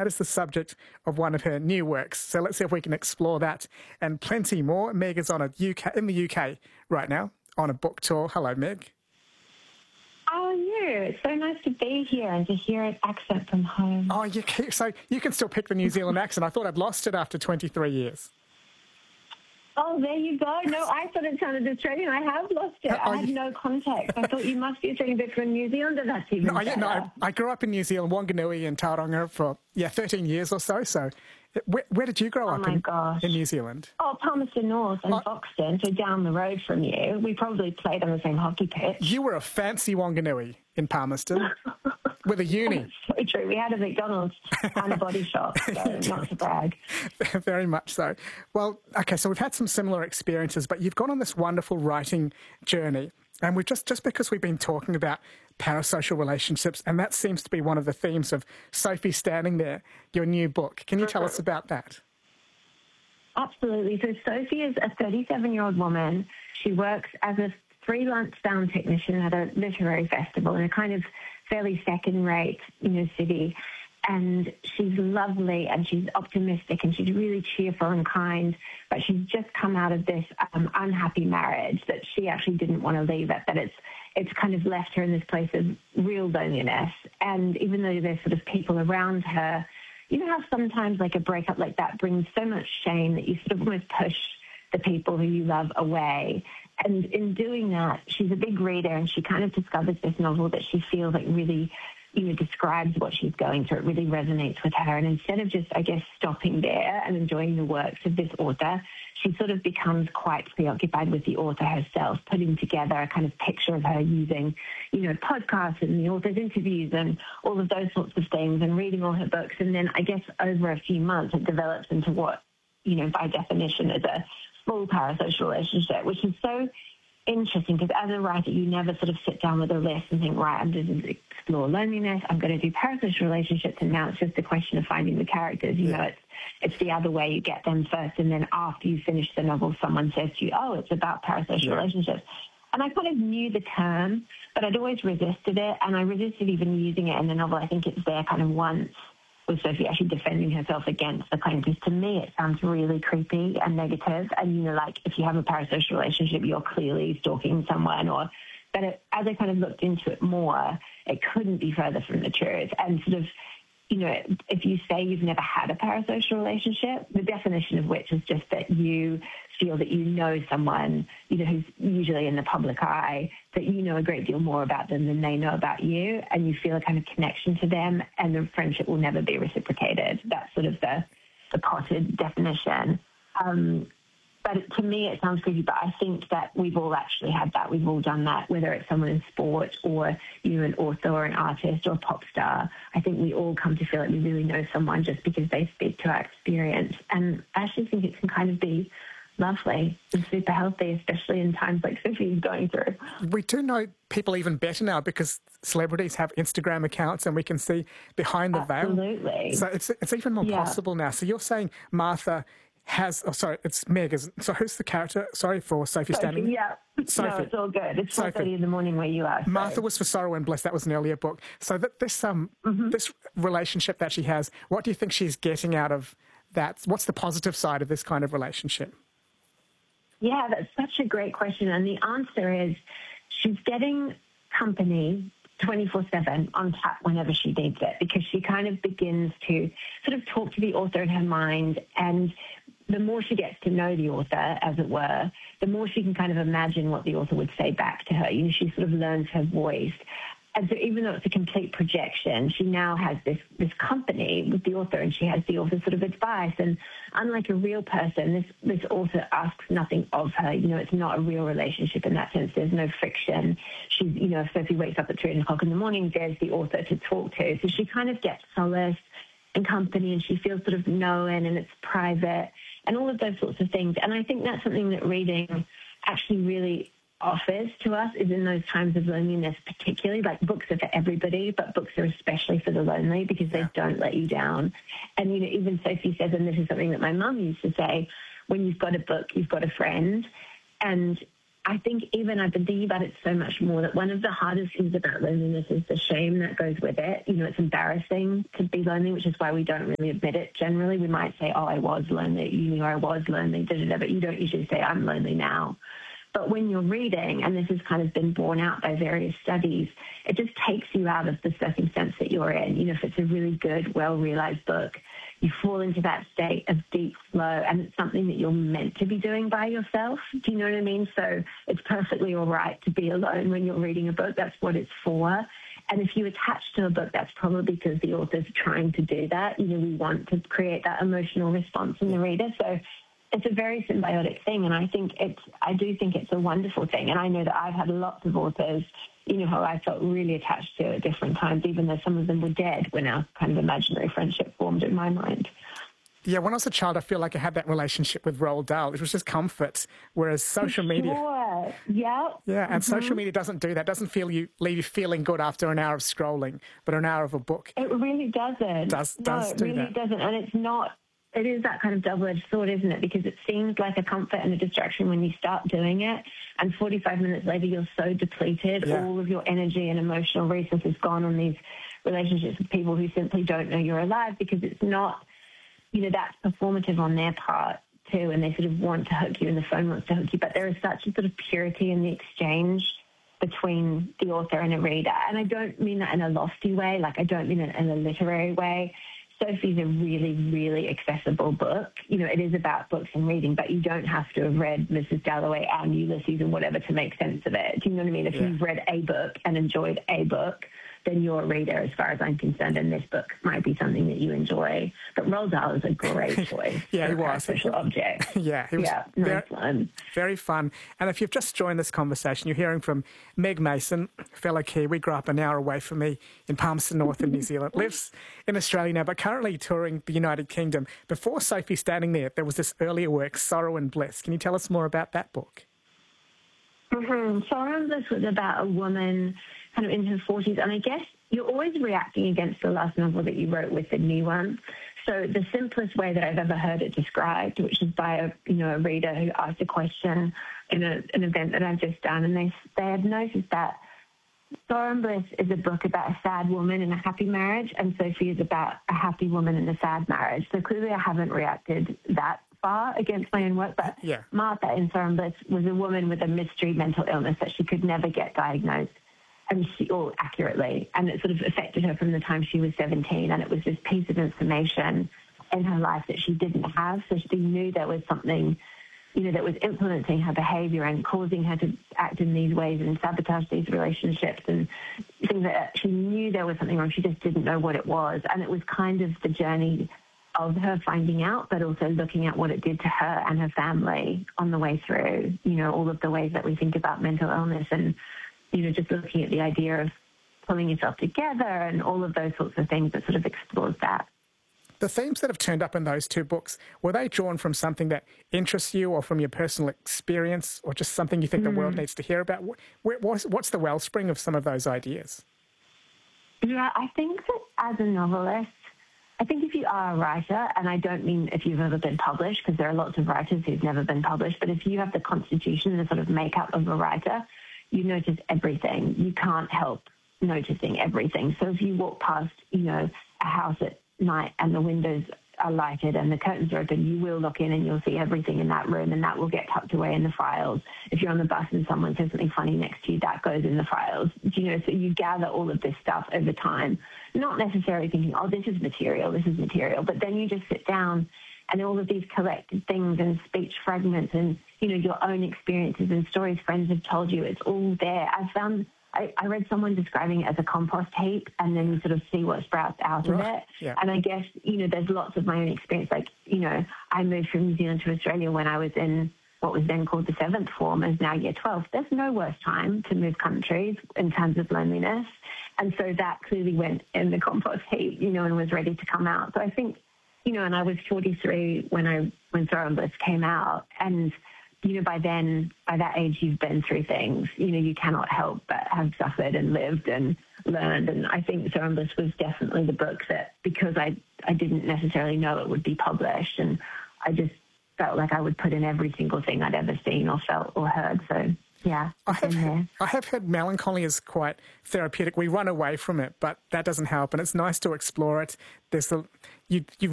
that is the subject of one of her new works. So let's see if we can explore that and plenty more. Meg is in the UK right now on a book tour. Hello, Meg. How are you? It's so nice to be here and to hear an accent from home. Oh, so you can still pick the New Zealand accent. I thought I'd lost it after 23 years. Oh, there you go. No, I thought it sounded Australian. I have lost it. I had no context. I thought you must be Australian, but from New Zealand, and that's even better. No, I grew up in New Zealand, Wanganui and Tauranga for 13 years or so. So where did you grow up in New Zealand? Oh, Palmerston North and Foxton, so down the road from you. We probably played on the same hockey pitch. You were a fancy Wanganui in Palmerston with a uni. So true. We had a McDonald's and a body shop, so not to brag. Very much so. Well, okay, so we've had some similar experiences, but you've gone on this wonderful writing journey. And we've just because we've been talking about parasocial relationships, and that seems to be one of the themes of Sophie Standing There, your new book. Can you tell us about that? Absolutely. So Sophie is a 37-year-old woman. She works as a freelance sound technician at a literary festival in a kind of fairly second-rate, city. And she's lovely and she's optimistic and she's really cheerful and kind, but she's just come out of this unhappy marriage that she actually didn't want to leave it, that it's kind of left her in this place of real loneliness. And even though there's sort of people around her, you know how sometimes like a breakup like that brings so much shame that you sort of almost push the people who you love away. And in doing that, she's a big reader and she kind of discovers this novel that she feels like really describes what she's going through. It really resonates with her. And instead of just, I guess, stopping there and enjoying the works of this author, she sort of becomes quite preoccupied with the author herself, putting together a kind of picture of her using, podcasts and the author's interviews and all of those sorts of things and reading all her books. And then I guess over a few months, it develops into what, by definition is a full parasocial relationship, which is so interesting because as a writer, you never sort of sit down with a list and think, right, I'm going to explore loneliness, I'm going to do parasocial relationships, and now it's just a question of finding the characters. It's the other way. You get them first, and then after you finish the novel, someone says to you, oh, it's about parasocial relationships. And I kind of knew the term, but I'd always resisted it, and I resisted even using it in the novel. I think it's there kind of once with Sophie actually defending herself against the claim, because to me it sounds really creepy and negative. And, like if you have a parasocial relationship, you're clearly stalking someone but as I kind of looked into it more, it couldn't be further from the truth. And sort of, if you say you've never had a parasocial relationship, the definition of which is just that you feel that you know someone, who's usually in the public eye, that you know a great deal more about them than they know about you, and you feel a kind of connection to them, and the friendship will never be reciprocated. That's sort of the potted definition. But to me, it sounds creepy, but I think that we've all actually had that. We've all done that, whether it's someone in sport or, an author or an artist or a pop star. I think we all come to feel like we really know someone just because they speak to our experience. And I actually think it can kind of be lovely and super healthy, especially in times like Sophie's going through. We do know people even better now because celebrities have Instagram accounts and we can see behind the veil. Absolutely. So it's even more possible now. So you're saying Martha it's Meg. So who's the character? Sorry for Sophie Standing. Yeah. Sophie. No, it's all good. It's 4:30 in the morning where you are. So. Martha was for Sorrow and Bliss. That was an earlier book. So that this relationship that she has, what do you think she's getting out of that? What's the positive side of this kind of relationship? Yeah, that's such a great question. And the answer is she's getting company 24/7 on tap whenever she needs it, because she kind of begins to sort of talk to the author in her mind, and the more she gets to know the author, as it were, the more she can kind of imagine what the author would say back to her. She sort of learns her voice. And so even though it's a complete projection, she now has this company with the author, and she has the author's sort of advice. And unlike a real person, this author asks nothing of her. It's not a real relationship in that sense. There's no friction. She's, if Sophie wakes up at 3 o'clock in the morning, there's the author to talk to. So she kind of gets solace and company, and she feels sort of known, and it's private, and all of those sorts of things. And I think that's something that reading actually really offers to us, is in those times of loneliness particularly. Like, books are for everybody, but books are especially for the lonely because they don't let you down. And, even Sophie says, and this is something that my mum used to say, when you've got a book, you've got a friend. And I think even I've been thinking about it so much more that one of the hardest things about loneliness is the shame that goes with it. You know, it's embarrassing to be lonely, which is why we don't really admit it generally. We might say, oh, I was lonely at uni, or I was lonely, but you don't usually say, I'm lonely now. But when you're reading, and this has kind of been borne out by various studies, it just takes you out of the circumstance that you're in. You know, if it's a really good, well-realized book, you fall into that state of deep flow, and it's something that you're meant to be doing by yourself. Do you know what I mean? So it's perfectly all right to be alone when you're reading a book. That's what it's for. And if you attach to a book, that's probably because the author's trying to do that. You know, we want to create that emotional response in the reader. So it's a very symbiotic thing, and I do think it's a wonderful thing. And I know that I've had lots of authors, you know, who I felt really attached to at different times, even though some of them were dead when our kind of imaginary friendship formed in my mind. Yeah, when I was a child, I feel like I had that relationship with Roald Dahl, which was just comfort, whereas social media... Sure, yeah. Yeah, and social media doesn't do that, doesn't leave you feeling good after an hour of scrolling, but an hour of a book. It really doesn't. It really doesn't, and it's not... It is that kind of double-edged sword, isn't it? Because it seems like a comfort and a distraction when you start doing it, and 45 minutes later you're so depleted, all of your energy and emotional resources gone on these relationships with people who simply don't know you're alive, because it's not, you know, that's performative on their part too, and they sort of want to hook you and the phone wants to hook you, but there is such a sort of purity in the exchange between the author and a reader. And I don't mean that in a lofty way, like I don't mean it in a literary way. Sophie's a really, really accessible book. You know, it is about books and reading, but you don't have to have read Mrs. Dalloway and Ulysses and whatever to make sense of it. Do you know what I mean? If you've read a book and enjoyed a book, then you're a reader as far as I'm concerned, and this book might be something that you enjoy. But Roald Dahl is a great choice. Yeah, he was. Special object. Yeah, he was very fun. Very fun. And if you've just joined this conversation, you're hearing from Meg Mason, fellow Kiwi, grew up an hour away from me in Palmerston North in New Zealand, lives in Australia now, but currently touring the United Kingdom. Before Sophie Standing There was this earlier work, Sorrow and Bliss. Can you tell us more about that book? Sorrow and Bliss was about a woman kind of in her 40s, and I guess you're always reacting against the last novel that you wrote with the new one. So the simplest way that I've ever heard it described, which is by a reader who asked a question in an event that I've just done, and they had noticed that Sorrow and Bliss is a book about a sad woman in a happy marriage, and Sophie is about a happy woman in a sad marriage. So clearly I haven't reacted that far against my own work, but Martha in Sorrow and Bliss was a woman with a mystery mental illness that she could never get diagnosed, or accurately, and it sort of affected her from the time she was 17, and it was this piece of information in her life that she didn't have, so she knew there was something, you know, that was influencing her behaviour and causing her to act in these ways and sabotage these relationships and things that she knew there was something wrong, she just didn't know what it was, and it was kind of the journey of her finding out, but also looking at what it did to her and her family on the way through, you know, all of the ways that we think about mental illness and, you know, just looking at the idea of pulling yourself together and all of those sorts of things that sort of explores that. The themes that have turned up in those two books, were they drawn from something that interests you or from your personal experience or just something you think the world needs to hear about? What's the wellspring of some of those ideas? Yeah, I think that as a novelist, I think if you are a writer, and I don't mean if you've ever been published, because there are lots of writers who've never been published, but if you have the constitution, the sort of makeup of a writer, you notice everything. You can't help noticing everything. So if you walk past, you know, a house at night and the windows are lighted and the curtains are open, you will look in and you'll see everything in that room, and that will get tucked away in the files. If you're on the bus and someone says something funny next to you, that goes in the files. You know, so you gather all of this stuff over time, not necessarily thinking, oh, this is material, but then you just sit down and all of these collected things and speech fragments and, you know, your own experiences and stories friends have told you, it's all there. I read someone describing it as a compost heap, and then you sort of see what sprouts out of it. Yeah. And I guess, you know, there's lots of my own experience. Like, you know, I moved from New Zealand to Australia when I was in what was then called the 7th form, is now year 12. There's no worse time to move countries in terms of loneliness. And so that clearly went in the compost heap, you know, and was ready to come out. So I think, you know, and I was 43 when Sorrow and Bliss came out, and, you know, by that age, you've been through things. You know, you cannot help but have suffered and lived and learned. And I think Sorrow and Bliss was definitely the book that, because I didn't necessarily know it would be published, and I just felt like I would put in every single thing I'd ever seen or felt or heard. So Yeah, I have heard melancholy is quite therapeutic. We run away from it, but that doesn't help, and it's nice to explore it. You